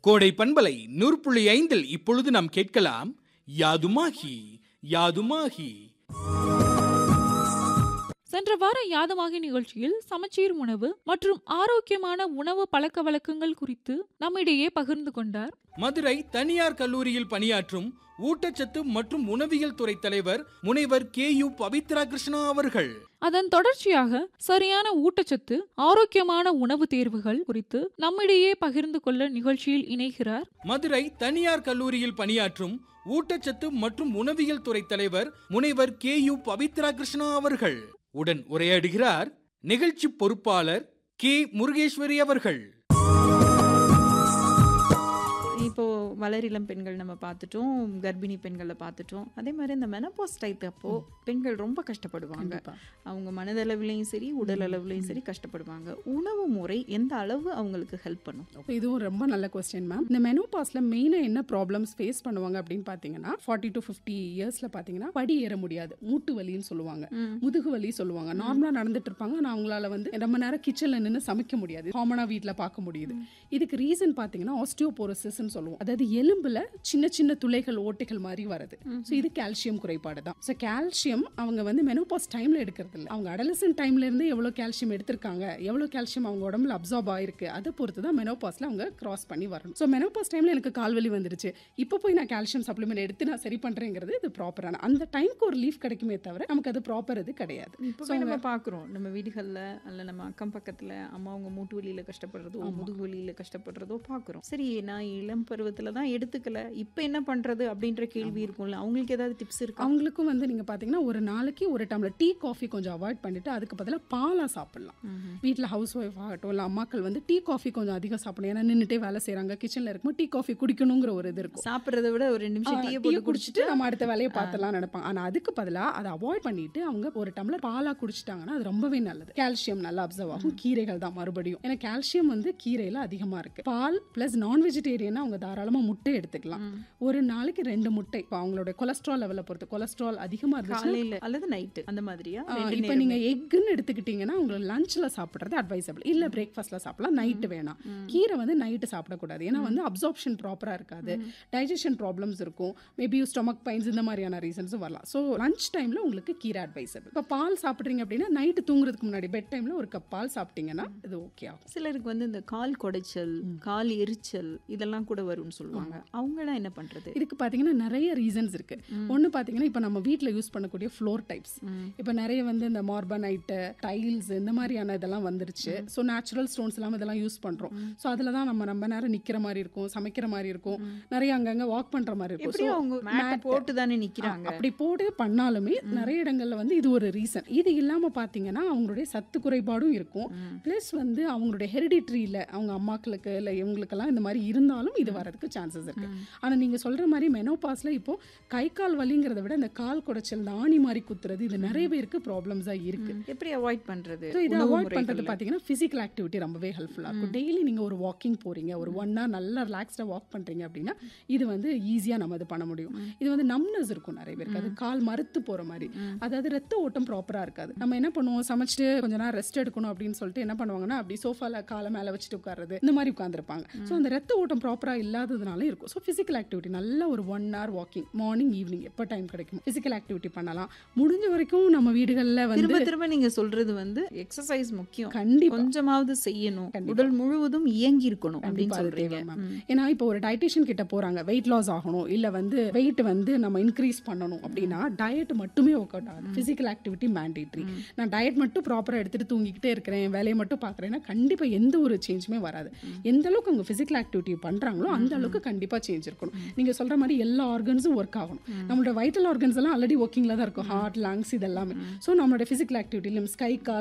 கோடை பண்பலை 100.5 இப்பொழுது நாம் கேட்கலாம் யாதுமாகி யாதுமாகி. சென்ற வார யாதுமாகி நிகழ்ச்சியில் சமச்சீர் உணவு மற்றும் ஆரோக்கியமான உணவு பழக்க வழக்கங்கள் குறித்து நம்மிடையே பகிர்ந்து கொண்டார் மதுரை தனியார் கல்லூரியில் பணியாற்றும் ஊட்டச்சத்து மற்றும் உணவியல் துறை தலைவர் முனைவர் KU பவித்ரா கிருஷ்ணா அவர்கள். அதன் தொடர்ச்சியாக சரியான ஊட்டச்சத்து ஆரோக்கியமான உணவு தேர்வுகள் குறித்து நம்மிடையே பகிர்ந்து கொள்ள நிகழ்ச்சியில் இணைகிறார் மதுரை தனியார் கல்லூரியில் பணியாற்றும் ஊட்டச்சத்து மற்றும் உணவியல் துறை தலைவர் முனைவர் KU பவித்ரா கிருஷ்ணா அவர்கள். உடன் உரையாடுகிறார் நிகழ்ச்சி பொறுப்பாளர் K முருகேஸ்வரி அவர்கள். இப்போ வளரிளம் பெண்கள் நம்ம பார்த்துட்டோம், கர்ப்பிணி பெண்களை பார்த்துட்டோம். அதே மாதிரி இந்த மெனோபாஸ் டைப் அப்போ பெண்கள் ரொம்ப கஷ்டப்படுவாங்க. அவங்க மனதளவுலையும் சரி உடல் அளவுலையும் சரி கஷ்டப்படுவாங்க. உணவு முறை எந்த அளவு அவங்களுக்கு ஹெல்ப் பண்ணும்? இதுவும் ரொம்ப நல்ல கொஸ்டின் மேம். இந்த மெனோபாஸ்ல மெயினா என்ன ப்ராப்ளம்ஸ் ஃபேஸ் பண்ணுவாங்க அப்படின்னு பாத்தீங்கன்னா 40 to 50 இயர்ஸ்ல பாத்தீங்கன்னா படி ஏற முடியாது, மூட்டு வலின்னு சொல்லுவாங்க, முதுகு வலி சொல்லுவாங்க. நார்மலா நடந்துட்டு இருப்பாங்க, ஆனா அவங்களால வந்து ரொம்ப நேரம் கிச்சன்ல நின்று சமைக்க முடியாது, காமனா வீட்டுல பார்க்க முடியுது. இதுக்கு ரீசன் பாத்தீங்கன்னா ஆஸ்டியோபோரோசிஸ் சொல்லுவோம். அதாவது எலும்புல சின்ன சின்ன துளைகள் ஓட்டைகள் மாதிரி வருது. சோ இது கால்சியம் குறைபாடு தான். சோ கால்சியம் அவங்க வந்து மெனோபாஸ் டைம்ல எடுக்கிறது இல்ல, அவங்க அடலசன்ட் டைம்ல இருந்து எவ்வளவு கால்சியம் எடுத்திருக்காங்க, எவ்வளவு கால்சியம் அவங்க உடம்புல அப்சார்ப் ஆயிருக்கு, அதை பொறுத்து தான் மெனோபாஸ்ல அவங்க கிராஸ் பண்ணி வரணும். சோ மெனோபாஸ் டைம்ல எனக்கு கால்வலி வந்துருச்சு, இப்போ போய் நான் கால்சியம் சப்ளிமெண்ட் எடுத்து நான் சரி பண்றேங்கிறது இது ப்ராப்பரான அந்த டைம்க்கு ஒரு லீஃப் கிடைக்குமே தவிர நமக்கு அது ப்ராப்பர் இது கிடையாது. இப்போ நம்ம பாக்குறோம் நம்ம வீடுகள்ல அல்ல நம்ம அக்கம் பக்கத்துல அம்மா அவங்க மூட்டு வலியில கஷ்டப்படுறதோ முதுகு வலியில கஷ்டப்படுறதோ பாக்குறோம். சரி நான் இளம் பருவத்துல தான் எடுத்துக்கல, இப்போ என்ன பண்றது அப்படின்ற கேள்வி இருக்கும்ல, அவங்களுக்கு ஏதாவது டிப்ஸ் இருக்கு? அவங்களுக்கும் வந்து நீங்க பாத்தீங்கன்னா ஒரு நாளைக்கு ஒரு டம்ளர் டீ காஃபி கொஞ்சம் அவாய்ட் பண்ணிட்டு அதுக்கு பதிலா பாலா சாப்பிடலாம். வீட்டுல ஹவுஸ் ஒய்ஃப் ஆகட்டும் இல்ல அம்மாக்கள் வந்து டீ காஃபி கொஞ்சம் அதிகம் சாப்பிடணும். ஏன்னா நின்னுட்டே வேலை செய்யறாங்க, கிச்சன்ல இருக்கும்போது டீ காஃபி குடிக்கணுங்கிற ஒரு இது இருக்கும். சாப்பிட்றத விட ஒரு நிமிஷம் டீ குடிச்சிட்டு நம்ம அடுத்த வேலையை பார்த்தலாம் நினைப்பாங்க. ஆனா அதுக்கு பதிலா அதை அவாய்ட் பண்ணிட்டு அவங்க ஒரு டம்ளர் பாலா குடிச்சிட்டாங்கன்னா அது ரொம்பவே நல்லது. கால்சியம் நல்லா அப்சர்வ் ஆகும். கீரைகள் தான் மறுபடியும், ஏன்னா கால்சியம் வந்து கீரையில அதிகமா இருக்கு. பால் பிளஸ் நான் வெஜிடேரியன் அவங்க தாராளமா முட்டை எடுத்துக்கலாம். ஒரு நாளைக்கு 2 முட்டை. இப்போ அவங்களோட கொலஸ்ட்ரால் லெவலை பொறுத்து, கொலஸ்ட்ரால் அதிகமா இருந்துச்சுன்னா அல்லது நைட் அந்த மாதிரியா. இப்போ நீங்க எக்குன்னு எடுத்துக்கிட்டீங்கன்னா உங்களுக்கு லஞ்ச்ல சாப்பிடுறது அட்வைசபிள், இல்ல பிரேக்ஃபாஸ்ட்ல சாப்பிடலாம், நைட்டு வேணாம். கீரை வந்து நைட்டு சாப்பிடக்கூடாது, ஏன்னா வந்து அப்சார்ப்ஷன் ப்ராப்பரா இருக்காது, டைஜஷன் ப்ராப்ளம்ஸ் இருக்கும், மேபி ஸ்டொமக் பெயின்ஸ் இந்த மாதிரியான ரீசன்ஸும் வரலாம். ஸோ லஞ்ச் டைம்ல உங்களுக்கு கீரை அட்வைசபிள். இப்போ பால் சாப்பிட்றீங்க அப்படின்னா நைட்டு தூங்குறதுக்கு முன்னாடி பெட் டைம்ல ஒரு கப் பால் சாப்பிட்டீங்கன்னா இது ஓகே ஆகும். சிலருக்கு வந்து இந்த கால் கொடைச்சல், கால் எரிச்சல் இதெல்லாம் கூட வரும்னு சொல்லுவாங்க. அவங்களாம் என்ன பண்றது? இதுக்கு பாத்தீங்கன்னா நிறைய ரீசன்ஸ் இருக்கு. ஒன்னு பாத்தீங்கன்னா இப்போ நம்ம வீட்டுல யூஸ் பண்ணக்கூடிய ஃப்ளோர் டைப்ஸ், இப்போ நிறைய வந்து இந்த மார்பனைட் டைல்ஸ் இந்த மாதிரியான இதெல்லாம் வந்துருச்சு. ஸோ நேச்சுரல் ஸ்டோன்ஸ் எல்லாம் இதெல்லாம் யூஸ் பண்றோம். ஸோ அதுல தான் நம்ம ரொம்ப நேரம் நிக்கிற மாதிரி இருக்கும், சமைக்கிற மாதிரி இருக்கும், நிறைய அங்கங்க வாக் பண்ற மாதிரி இருக்கும். ஸோ அவங்க மேட் போட்டு தானே நிக்கிறாங்க. அப்படி போட்டு பண்ணாலுமே நிறைய இடங்கள்ல வந்து இது ஒரு ரீசன். இது இல்லாம பாத்தீங்கன்னா அவங்களுடைய சத்து குறைபாடும் இருக்கும். பிளஸ் வந்து அவங்களுடைய ஹெரிடிட்ரியில அவங்க அம்மாக்களுக்கு இல்ல இவங்களுக்கெல்லாம் இந்த மாதிரி இருந்தாலும் இது வரதுக்கு சான்சஸ் இருக்கு. ஆனா நீங்க சொல்ற மாதிரி மெனோபாஸ்ல இப்போ கை கால் வலிங்கிறத விட இந்த கால் குடைச்சல், ஆணி மாதிரி குத்துறது, இது நிறைய பேருக்கு ப்ராப்ளம்ஸா இருக்கு. எப்படி அவாய்ட் பண்றது? இதை அவாய்ட் பண்றது பாத்தீங்கன்னா பிசிக்கல் ஆக்டிவிட்டி ரொம்பவே ஹெல்ப்ஃபுல்லா இருக்கும். டெய்லி நீங்க ஒரு வாக்கிங் போறீங்க, ஒரு 1 hour நல்லா ரிலாக்ஸ்டா வாக் பண்றீங்க அப்படின்னா இது வந்து ஈஸியா நம்ம இது பண்ண முடியும். இது வந்து நம்னஸ் இருக்கும் நிறைய பேருக்கு, அது கால் மறுத்து போற மாதிரி, அதாவது ரத்த ஓட்டம் ப்ராப்பரா இருக்காது. நம்ம என்ன பண்ணுவோம், சமைச்சிட்டு கொஞ்ச நேரம் ரெஸ்ட் எடுக்கணும் அப்படின்னு சொல்லிட்டு என்ன பண்ணுவாங்கன்னா அப்படி சோஃபால காலை மேல வச்சுட்டு உட்கார்றது இந்த மாதிரி உட்கார்ந்துருப்பாங்க. ஸோ அந்த ரத்த ஓட்டம் ப்ராப்பரா இல்லாததுனால இருக்கும். ஸோ பிசிக்கல் ஆக்டிவிட்டி நல்ல ஒரு 1 hour வாக்கிங் மார்னிங் ஈவினிங் எப்போ டைம் கிடைக்கும் பிசிக்கல் ஆக்டிவிட்டி பண்ணலாம். முடிஞ்ச வரைக்கும் நம்ம வீடுகளில் வந்து திரும்ப நீங்க சொல்றது வந்து எக்ஸசைஸ் முக்கியம், கண்டிப்பா கொஞ்சமாவது செய்யணும், உடல் முழுவதும் இயங்கி இருக்கணும் அப்படின்னு சொல்றீங்க. ஏன்னா இப்போ ஒரு டயட்டிஷியன் கிட்ட போறாங்க, வெயிட் லாஸ் ஆகணும் இல்ல வந்து வெயிட் வந்து நம்ம இன்க்ரீஸ் பண்ணணும் அப்படின்னா டயட் மட்டுமே ஒர்க் அவுட் ஆகுது. Physical activity mandatory. நான் டயட் மட்டும் ப்ராப்பரா எடுத்துட்டு தூங்கிக்கிட்டே இருக்கிறேன், வேலையை மட்டும் பாக்குறேன்னா கண்டிப்பா எந்த ஒரு சேஞ்சுமே வராது. எந்த அளவுக்கு அவங்க பிசிக்கல் ஆக்டிவிட்டி பண்றாங்களோ அந்த அளவுக்கு கண்டிப்பா சேஞ்ச் இருக்கணும். நீங்க சொல்ற மாதிரி எல்லா ஆர்கன்ஸும் ஒர்க் ஆகணும். நம்மளோட வைட்டல் ஆர்கன்ஸ் எல்லாம் ஆல்ரெடி ஒர்க்கிங்ல தான் இருக்கும், ஹார்ட், லங்ஸ் இதெல்லாமே. ஸோ நம்மளோட பிசிக்கல் ஆக்டிவிட்டி லிம்ஸ், கை கால்